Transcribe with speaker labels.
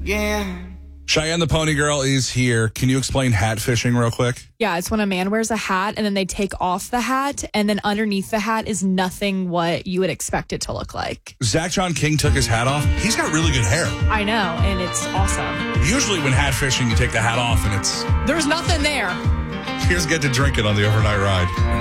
Speaker 1: Yeah.
Speaker 2: Cheyenne the Pony Girl is here. Can you explain hat fishing real quick?
Speaker 3: Yeah, it's when a man wears a hat and then they take off the hat, and then underneath the hat is nothing what you would expect it to look like.
Speaker 2: Zach John King took his hat off. He's got really good hair.
Speaker 3: I know, and it's awesome.
Speaker 2: Usually when hat fishing, you take the hat off and
Speaker 3: There's nothing there.
Speaker 2: here's Get to Drink It on the Overnight Ride.